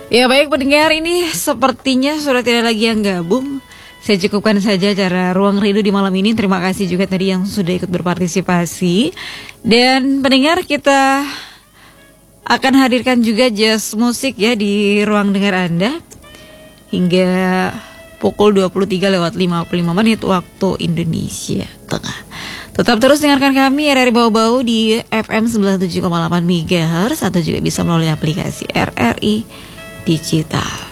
Ya baik pendengar, ini sepertinya sudah tidak lagi yang gabung. Saya cukupkan saja acara Ruang Rindu di malam ini. Terima kasih juga tadi yang sudah ikut berpartisipasi. Dan pendengar, kita akan hadirkan juga jazz musik ya di ruang dengar Anda hingga pukul 23:55 waktu Indonesia Tengah. Tetap terus dengarkan kami RRI Bau-Bau di FM 97,8 MHz atau juga bisa melalui aplikasi RRI Digital.